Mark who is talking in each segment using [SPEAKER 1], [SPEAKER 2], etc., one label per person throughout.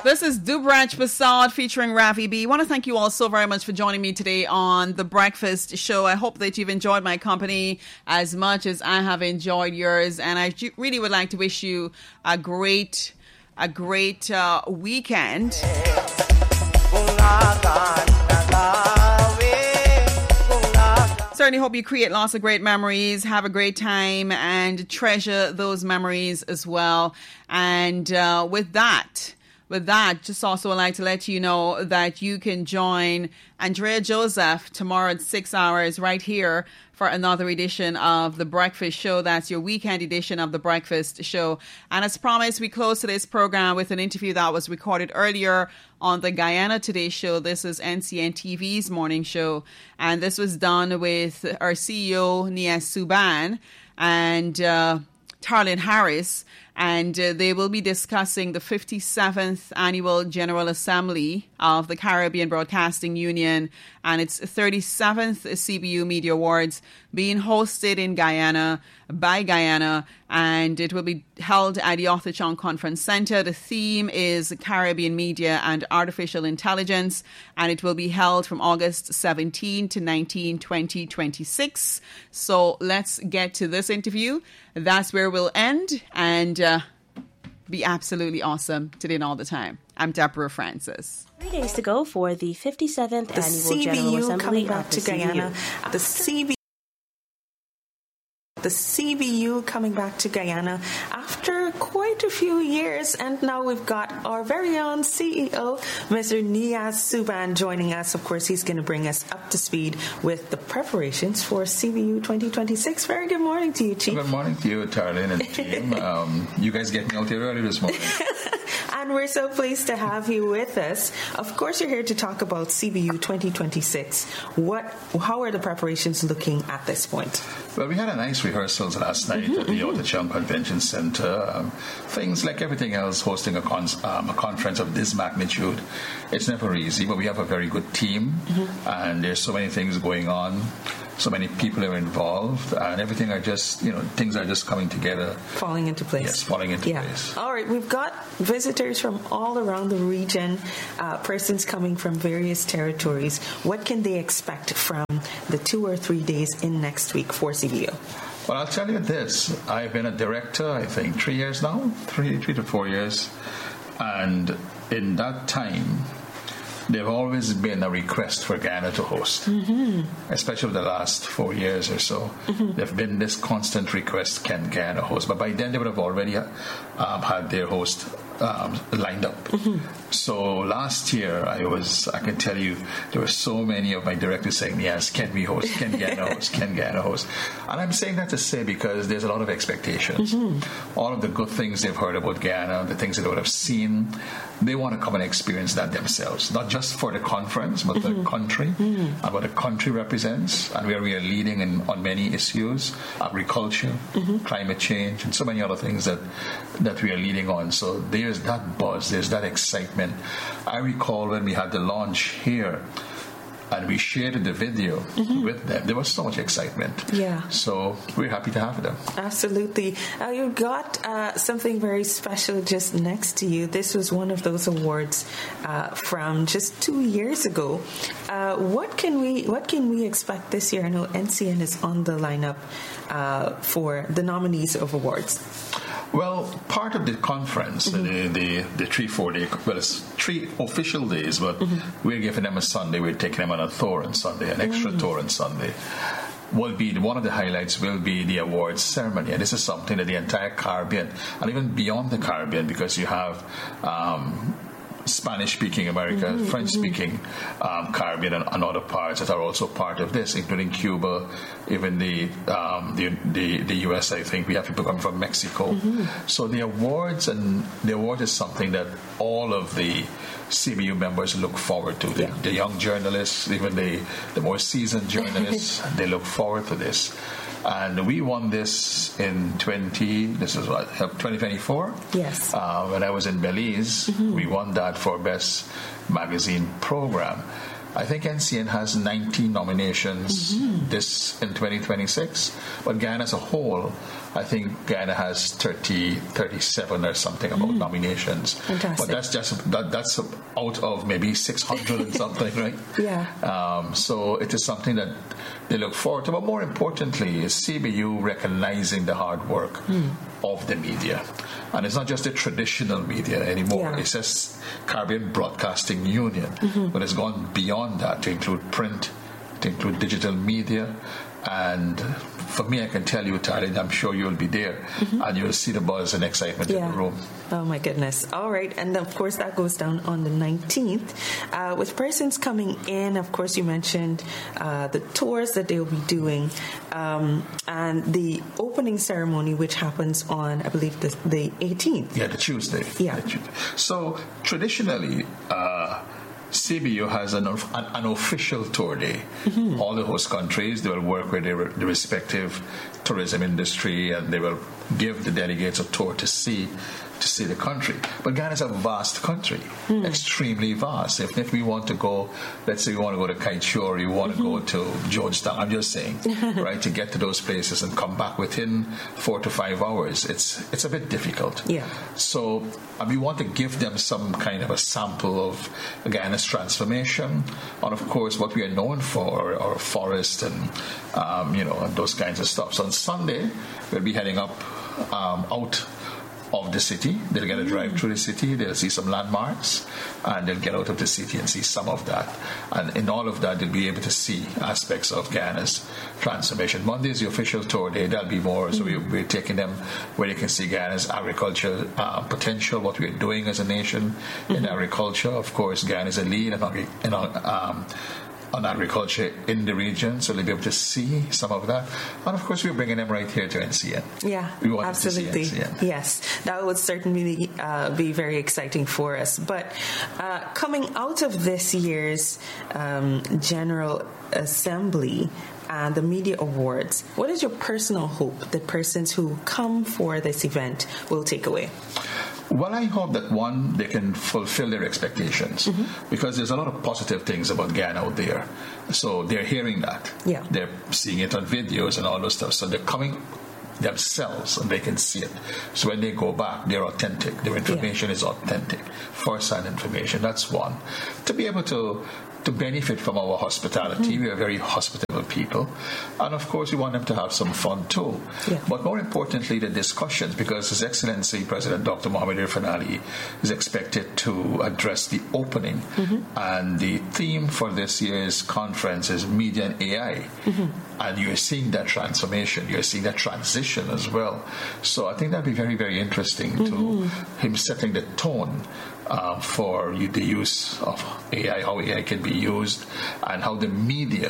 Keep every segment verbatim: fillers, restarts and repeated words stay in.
[SPEAKER 1] This is Dubranch Basad featuring Ravi B. I want to thank you all so very much for joining me today on The Breakfast Show. I hope that you've enjoyed my company as much as I have enjoyed yours. And I really would like to wish you a great, a great uh, weekend. Certainly hope you create lots of great memories, have a great time, and treasure those memories as well. And uh, with that, with that, just also would like to let you know that you can join Andrea Joseph tomorrow at six hours right here for another edition of The Breakfast Show. That's your weekend edition of The Breakfast Show. And as promised, we close today's program with an interview that was recorded earlier on the Guyana Today show. This is N C N T V's morning show. And this was done with our C E O, Niaz Suban, and uh, Tarlin Harris. And uh, they will be discussing the fifty-seventh Annual General Assembly of the Caribbean Broadcasting Union and its thirty-seventh C B U Media Awards being hosted in Guyana by Guyana, and it will be held at the Arthur Chong Conference Center. The theme is Caribbean Media and Artificial Intelligence, and it will be held from August seventeenth to nineteenth, twenty twenty-six. So let's get to this interview. That's where we'll end, and uh, be absolutely awesome today and all the time. I'm Deborah Francis.
[SPEAKER 2] Three days to go for the fifty-seventh
[SPEAKER 3] the
[SPEAKER 2] Annual
[SPEAKER 3] C B U
[SPEAKER 2] General Assembly
[SPEAKER 3] coming back
[SPEAKER 2] of the
[SPEAKER 3] to Guyana.
[SPEAKER 2] C B U.
[SPEAKER 3] The C B U The C B U coming back to Guyana after quite a few years, and now we've got our very own C E O, Mister Niaz Suban, joining us. Of course, he's going to bring us up to speed with the preparations for C B U twenty twenty-six. Very good morning to you, Chief.
[SPEAKER 4] Good morning to you, Tarlin and team. um, you guys get me out here early this morning.
[SPEAKER 3] And we're so pleased to have you with us. Of course, you're here to talk about C B U twenty twenty-six. What? How are the preparations looking at this point?
[SPEAKER 4] Well, we had a nice rehearsals last night mm-hmm, at the Arthur Chong Convention Center. Um, things like everything else, hosting a, con- um, a conference of this magnitude, it's never easy, but we have a very good team, mm-hmm, and there's so many things going on. So many people are involved, and everything are just, you know, things are just coming together.
[SPEAKER 3] Falling into place.
[SPEAKER 4] Yes, falling into
[SPEAKER 3] yeah.
[SPEAKER 4] place.
[SPEAKER 3] All right, we've got visitors from all around the region, uh, persons coming from various territories. What can they expect from the two or three days in next week for C B U?
[SPEAKER 4] Well, I'll tell you this. I've been a director, I think, three years now, three, three to four years. And in that time, there have always been a request for Guyana to host, mm-hmm, especially the last four years or so. Mm-hmm. There have been this constant request, can Guyana host? But by then they would have already um, had their host um, lined up. Mm-hmm. So last year, I was, I can tell you, there were so many of my directors saying, yes, can we host? Can Guyana host? Can Guyana host? And I'm saying that to say because there's a lot of expectations. Mm-hmm. All of the good things they've heard about Guyana, the things that they would have seen, they want to come and experience that themselves, not just for the conference, but mm-hmm, the country, mm-hmm, and what the country represents, and where we are leading in, on many issues, agriculture, mm-hmm, climate change, and so many other things that, that we are leading on. So there's that buzz, there's that excitement. I recall when we had the launch here, and we shared the video, mm-hmm, with them. There was so much excitement.
[SPEAKER 3] Yeah.
[SPEAKER 4] So we're happy to have them.
[SPEAKER 3] Absolutely. Uh, you've got uh, something very special just next to you. This was one of those awards uh, from just two years ago. Uh, what can we What can we expect this year? I know N C N is on the lineup uh, for the nominees of awards.
[SPEAKER 4] Well, part of the conference, mm-hmm, the, the the three, four day, well, it's three official days, but mm-hmm, we're giving them a Sunday. We're taking them on a tour on Sunday, an extra mm-hmm, tour on Sunday. Will be one of the highlights will be the awards ceremony, and this is something that the entire Caribbean and even beyond the Caribbean, because you have Um, Spanish-speaking America, mm-hmm, French-speaking um, Caribbean, and, and other parts that are also part of this, including Cuba, even the um, the, the the U S. I think we have people coming from Mexico. Mm-hmm. So the awards and the award is something that all of the C B U members look forward to. The, yeah. the young journalists, even the the more seasoned journalists, they look forward to this. And we won this in twenty. This is what twenty twenty-four.
[SPEAKER 3] Yes.
[SPEAKER 4] Uh, when I was in Belize, mm-hmm, we won that for best magazine program. I think N C N has nineteen nominations, mm-hmm, this in twenty twenty-six, but Guyana as a whole I think Guyana has thirty, thirty-seven or something about mm. nominations.
[SPEAKER 3] Fantastic.
[SPEAKER 4] But that's just that, that's out of maybe six hundred and something, right?
[SPEAKER 3] Yeah.
[SPEAKER 4] Um, so it is something that they look forward to. But more importantly, is C B U recognizing the hard work mm. of the media. And it's not just the traditional media anymore.
[SPEAKER 3] Yeah.
[SPEAKER 4] It's just Caribbean Broadcasting Union, mm-hmm. but it's gone beyond that to include print, to include digital media. And for me, I can tell you, Taryn, I'm sure you'll be there, mm-hmm. and you'll see the buzz and excitement
[SPEAKER 3] yeah.
[SPEAKER 4] in the room.
[SPEAKER 3] Oh, my goodness. All right. And, of course, that goes down on the nineteenth. Uh, with persons coming in, of course, you mentioned uh, the tours that they'll be doing um, and the opening ceremony, which happens on, I believe, the, the eighteenth.
[SPEAKER 4] Yeah, the Tuesday.
[SPEAKER 3] Yeah.
[SPEAKER 4] The Tuesday. So, traditionally, uh, C B U has an, an, an official tour day. Mm-hmm. All the host countries, they will work with their, the respective tourism industry, and they will give the delegates a tour to see to see the country. But Ghana is a vast country, mm. extremely vast. If, if we want to go, let's say we want to go to Kaieteur, you want to mm-hmm. go to Georgetown, I'm just saying, right, to get to those places and come back within four to five hours, it's it's a bit difficult.
[SPEAKER 3] Yeah.
[SPEAKER 4] So uh, we want to give them some kind of a sample of Ghana's transformation, and of course what we are known for, our forest and um, you know, and those kinds of stuff. So on Sunday, we'll be heading up um, out of the city. They'll get a drive through the city, they'll see some landmarks, and they'll get out of the city and see some of that. And in all of that, they'll be able to see aspects of Ghana's transformation. Monday is the official tour day. That'll be more, so we, we're taking them where they can see Ghana's agriculture uh, potential, what we're doing as a nation mm-hmm. in agriculture. Of course, Ghana is a lead in, in um, on agriculture in the region, so they'll be able to see some of that. And of course, we're bringing them right here to N C N.
[SPEAKER 3] Yeah,
[SPEAKER 4] we want
[SPEAKER 3] absolutely.
[SPEAKER 4] To see N C N.
[SPEAKER 3] Yes, that would certainly uh, be very exciting for us. But uh, coming out of this year's um, General Assembly and the Media Awards, what is your personal hope that persons who come for this event will take away?
[SPEAKER 4] Well, I hope that, one, they can fulfill their expectations, mm-hmm. because there's a lot of positive things about Ghana out there. So they're hearing that.
[SPEAKER 3] Yeah.
[SPEAKER 4] They're seeing it on videos and all those stuff. So they're coming themselves and they can see it. So when they go back, they're authentic. Their information yeah. is authentic. First-hand information, that's one. To be able to to benefit from our hospitality. Mm-hmm. We are very hospitable people. And of course, we want them to have some fun too.
[SPEAKER 3] Yeah.
[SPEAKER 4] But more importantly, the discussions, because His Excellency President Doctor Mohamed Irfaan Ali is expected to address the opening. Mm-hmm. And the theme for this year's conference is Media and A I. Mm-hmm. And you're seeing that transformation. You're seeing that transition as well. So I think that'd be very, very interesting mm-hmm. to him setting the tone Uh, for the use of A I, how A I can be used, and how the media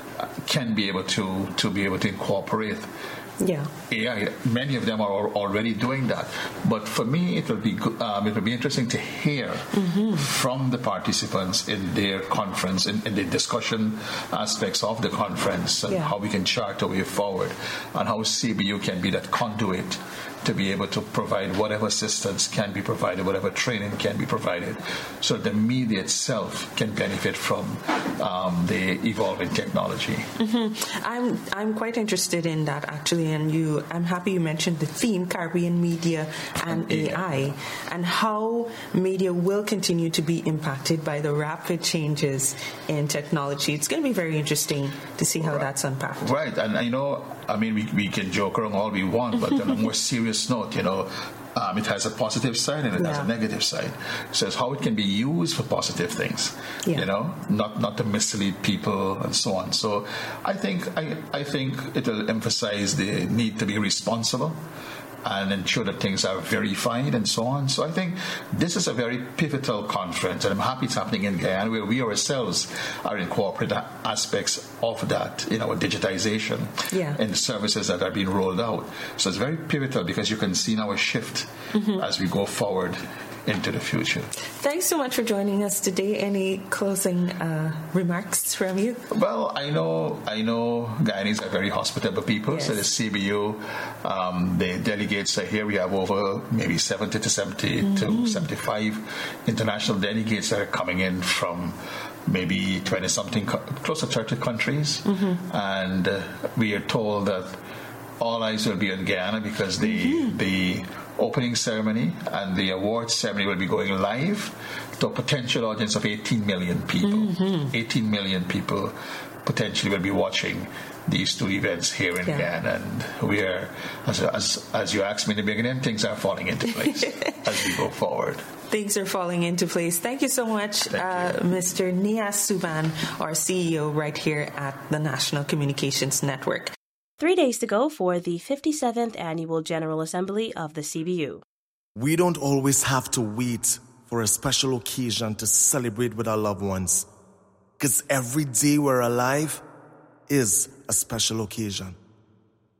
[SPEAKER 4] can be able to, to be able to incorporate
[SPEAKER 3] yeah.
[SPEAKER 4] A I. Many of them are already doing that. But for me, it will be um, it will be interesting to hear mm-hmm. from the participants in their conference, in, in the discussion aspects of the conference, and
[SPEAKER 3] yeah.
[SPEAKER 4] how we can chart a way forward, and how C B U can be that conduit to be able to provide whatever assistance can be provided, whatever training can be provided, so the media itself can benefit from um, the evolving technology.
[SPEAKER 3] Mm-hmm. I'm I'm quite interested in that, actually, and you. I'm happy you mentioned the theme, Caribbean Media and, and A I, and how media will continue to be impacted by the rapid changes in technology. It's going to be very interesting to see how right. that's unpacked.
[SPEAKER 4] Right, and I know, I mean, we, we can joke around all we want, but on a more serious note, you know, um, it has a positive side and it yeah. has a negative side. So it's how it can be used for positive things, yeah. you know, not not to mislead people and so on. So I think I, I think it will emphasize the need to be responsible and ensure that things are verified and so on. So I think this is a very pivotal conference, and I'm happy it's happening in Guyana, where we ourselves are incorporating aspects of that in our digitization
[SPEAKER 3] yeah.
[SPEAKER 4] and the services that are being rolled out. So it's very pivotal because you can see now a shift mm-hmm. as we go forward into the future.
[SPEAKER 3] Thanks so much for joining us today. Any closing uh, remarks from you?
[SPEAKER 4] Well, I know I know Guyanese are very hospitable people, yes. so the C B U, um, the delegates are here. We have over maybe seventy to seventy mm-hmm. to seventy-five international delegates that are coming in from maybe twenty-something, close to thirty countries. Mm-hmm. And uh, we are told that all eyes will be on Guyana because the mm-hmm. the opening ceremony and the awards ceremony will be going live to a potential audience of eighteen million people. Mm-hmm. eighteen million people potentially will be watching these two events here in yeah. Guyana, and we are, as, as as you asked me in the beginning, things are falling into place as we go forward.
[SPEAKER 3] Things are falling into place. Thank you so much, uh, you. Mister Nias Subhan, our C E O right here at the National Communications Network.
[SPEAKER 2] Three days to go for the fifty-seventh Annual General Assembly of the C B U.
[SPEAKER 5] We don't always have to wait for a special occasion to celebrate with our loved ones, because every day we're alive is a special occasion.